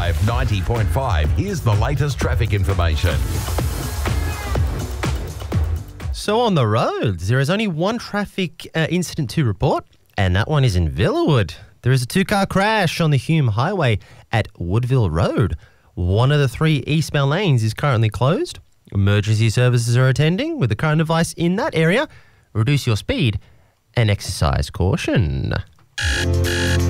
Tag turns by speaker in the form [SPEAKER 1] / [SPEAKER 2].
[SPEAKER 1] Drive 90.5. Here's the latest traffic information.
[SPEAKER 2] So on the roads, there is only one traffic incident to report, and that one is in Villawood. There is a two-car crash on the Hume Highway at Woodville Road. One of the three eastbound lanes is currently closed. Emergency services are attending with the current device in that area. Reduce your speed and exercise caution.